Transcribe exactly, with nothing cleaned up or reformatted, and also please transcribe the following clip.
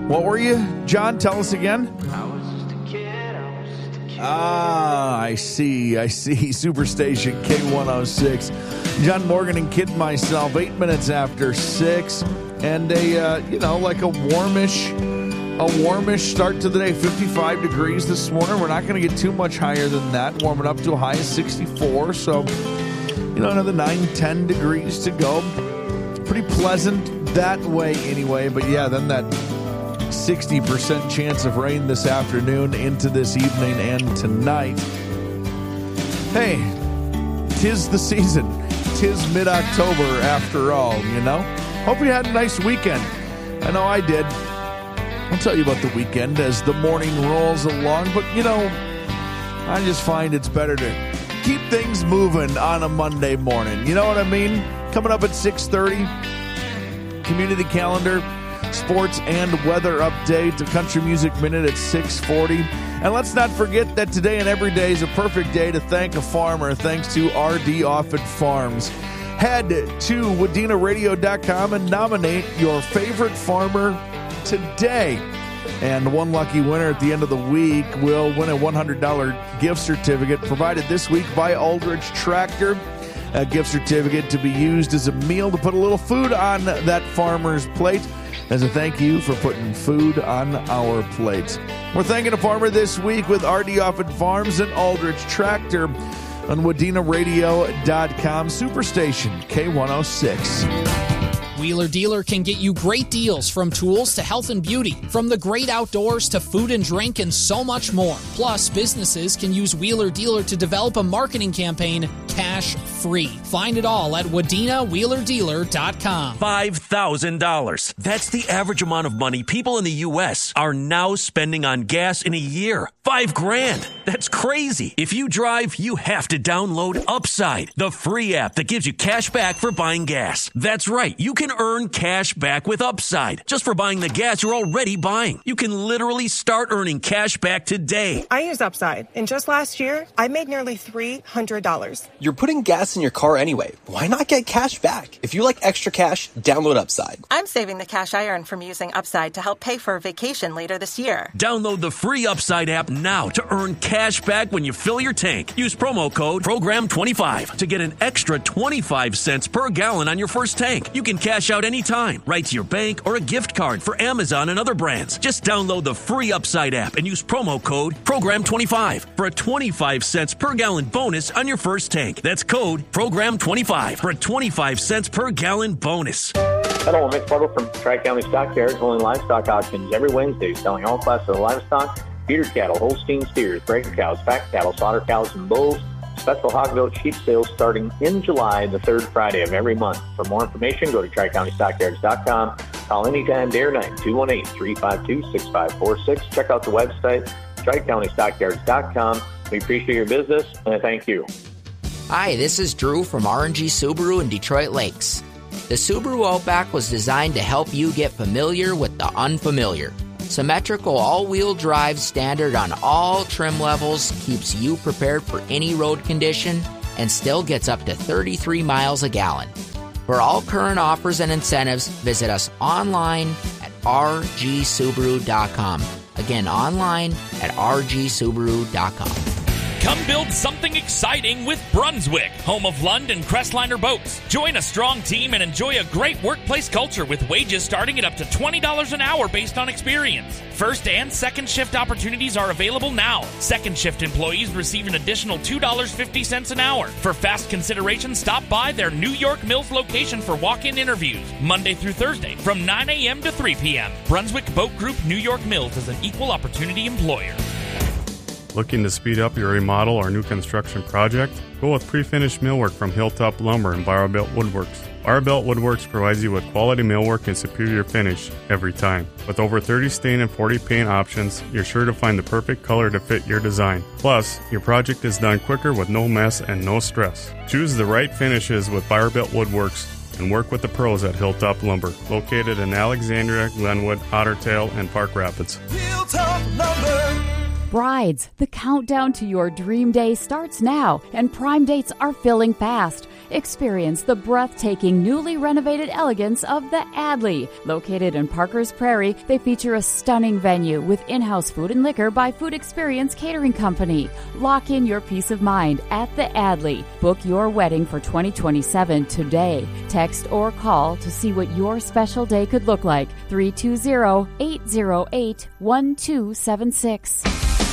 What were you, John? Tell us again. I was just a kid, I was just a kid. Ah, I see, I see. Superstation K one oh six. John Morgan and Kid myself, eight minutes after six. And a, uh, you know, like a warmish, a warmish start to the day. fifty-five degrees this morning. We're not going to get too much higher than that. Warming up to a high of sixty-four. So, you know, another nine, ten degrees to go. Pretty pleasant that way anyway. But yeah, then that sixty percent chance of rain this afternoon into this evening and tonight. Hey, tis the season. Tis mid-October after all, you know? Hope you had a nice weekend. I know I did. I'll tell you about the weekend as the morning rolls along. But, you know, I just find it's better to keep things moving on a Monday morning. You know what I mean? Coming up at six thirty, community calendar, sports and weather update, a country music minute at six forty. And let's not forget that today and every day is a perfect day to thank a farmer thanks to R D Offutt Farms. Head to wadena radio dot com and nominate your favorite farmer today. And one lucky winner at the end of the week will win a one hundred dollars gift certificate provided this week by Aldrich Tractor. A gift certificate to be used as a meal to put a little food on that farmer's plate as a thank you for putting food on our plates. We're thanking a farmer this week with R D Offutt Farms and Aldrich Tractor on wadena radio dot com. Superstation K one oh six. Wheeler Dealer can get you great deals from tools to health and beauty, from the great outdoors to food and drink and so much more. Plus, businesses can use Wheeler Dealer to develop a marketing campaign cash-free. Find it all at wadena wheeler dealer dot com. five thousand dollars. That's the average amount of money people in the U S are now spending on gas in a year. Five grand. That's crazy. If you drive, you have to download Upside, the free app that gives you cash back for buying gas. That's right. You can earn cash back with Upside just for buying the gas you're already buying. You can literally start earning cash back today. I use Upside, and just last year, I made nearly three hundred dollars. You're putting gas in your car anyway. Why not get cash back? If you like extra cash, download Upside. I'm saving the cash I earn from using Upside to help pay for a vacation later this year. Download the free Upside app now to earn cash back when you fill your tank. Use promo code program twenty-five to get an extra twenty-five cents per gallon on your first tank. You can cash out anytime, right to your bank or a gift card for Amazon and other brands. Just download the free Upside app and use promo code program twenty-five for a twenty-five cents per gallon bonus on your first tank. That's code program twenty-five for a twenty-five cents per gallon bonus. Hello, I'm Mick Fargo from Tri-County Stockyards, holding livestock auctions every Wednesday, selling all classes of livestock, feeder cattle, Holstein steers, breeder cows, fat cattle, slaughter cows, and bulls. Special hog goat sheep sales starting in July, the third Friday of every month. For more information, go to tri county stockyards dot com. Call anytime, day or night, two one eight, three five two, six five four six. Check out the website, tri county stockyards dot com. We appreciate your business, and thank you. Hi, this is Drew from R and G Subaru in Detroit Lakes. The Subaru Outback was designed to help you get familiar with the unfamiliar. Symmetrical all-wheel drive standard on all trim levels keeps you prepared for any road condition and still gets up to thirty-three miles a gallon. For all current offers and incentives, visit us online at r g subaru dot com. Again, online at r g subaru dot com. Come build something exciting with Brunswick, home of Lund and Crestliner boats. Join a strong team and enjoy a great workplace culture with wages starting at up to twenty dollars an hour based on experience. First and second shift opportunities are available now. Second shift employees receive an additional two dollars and fifty cents an hour. For fast consideration, stop by their New York Mills location for walk-in interviews, Monday through Thursday from nine a.m. to three p.m. Brunswick Boat Group New York Mills is an equal opportunity employer. Looking to speed up your remodel or new construction project? Go with pre-finished millwork from Hilltop Lumber and Barrowbelt Woodworks. Barrowbelt Woodworks provides you with quality millwork and superior finish every time. With over thirty stain and forty paint options, you're sure to find the perfect color to fit your design. Plus, your project is done quicker with no mess and no stress. Choose the right finishes with Barrowbelt Woodworks and work with the pros at Hilltop Lumber, located in Alexandria, Glenwood, Ottertail, and Park Rapids. Hilltop Lumber. Brides, the countdown to your dream day starts now, and prime dates are filling fast. Experience the breathtaking, newly renovated elegance of the Adley. Located in Parker's Prairie, they feature a stunning venue with in-house food and liquor by Food Experience Catering Company. Lock in your peace of mind at the Adley. Book your wedding for twenty twenty-seven today. Text or call to see what your special day could look like. three two zero, eight zero eight, one two seven six.